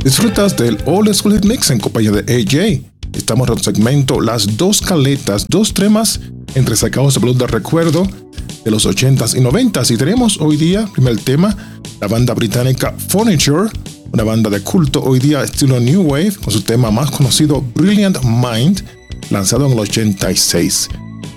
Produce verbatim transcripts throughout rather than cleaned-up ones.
Disfrutas del Old School Hit Mix en compañía de A J. Estamos en el segmento Las dos caletas, dos temas entresacados de blues de recuerdo de los ochentas y noventas. Y tenemos hoy día, primer tema, la banda británica Furniture, una banda de culto hoy día estilo New Wave, con su tema más conocido Brilliant Mind, lanzado en el ochenta y seis.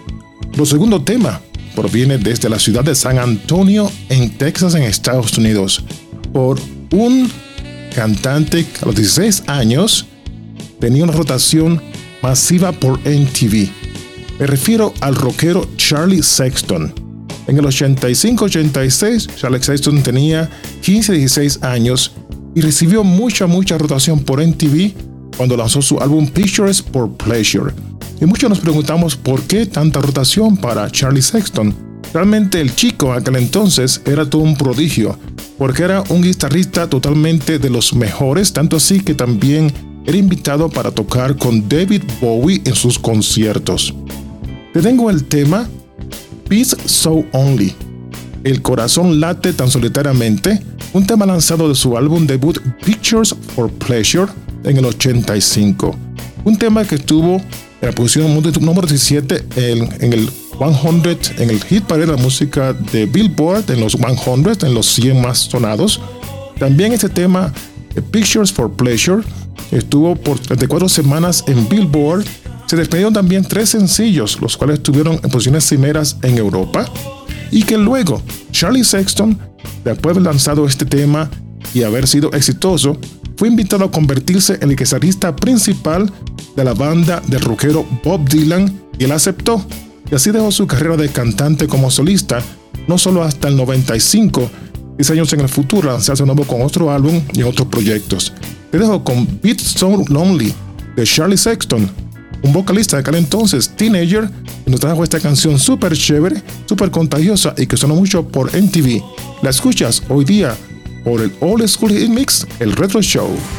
El segundo tema proviene desde la ciudad de San Antonio, en Texas, en Estados Unidos, por un cantante que a los dieciséis años tenía una rotación masiva por M T V. Me refiero al rockero Charlie Sexton. En el ochenta y cinco ochenta y seis, Charlie Sexton tenía quince a dieciséis años y recibió mucha, mucha rotación por M T V cuando lanzó su álbum Pictures for Pleasure. Y muchos nos preguntamos por qué tanta rotación para Charlie Sexton. Realmente el chico en aquel entonces era todo un prodigio, porque era un guitarrista totalmente de los mejores, tanto así que también era invitado para tocar con David Bowie en sus conciertos. Te tengo el tema Peace So Only, El corazón late tan solitariamente, un tema lanzado de su álbum debut Pictures for Pleasure en el ochenta y cinco. Un tema que estuvo en la posición número diecisiete en, en el cien, en el hit parade de la música de Billboard, en los cien, en los cien más sonados. También este tema, Pictures for Pleasure, estuvo por treinta y cuatro semanas en Billboard. Se despedieron también tres sencillos, los cuales estuvieron en posiciones cimeras en Europa. Y que luego Charlie Sexton, después de haber lanzado este tema y haber sido exitoso, fue invitado a convertirse en el guitarrista principal de la banda del rockero Bob Dylan, y él aceptó. Y así dejó su carrera de cantante como solista, no solo hasta el noventa y cinco, diez años en el futuro, lanzarse de nuevo con otro álbum y otros proyectos. Te dejo con Beat So Lonely de Charlie Sexton, un vocalista de aquel entonces, teenager, que nos trajo esta canción súper chévere, súper contagiosa y que sonó mucho por M T V. La escuchas hoy día por el Old School Hit Mix, el Retro Show.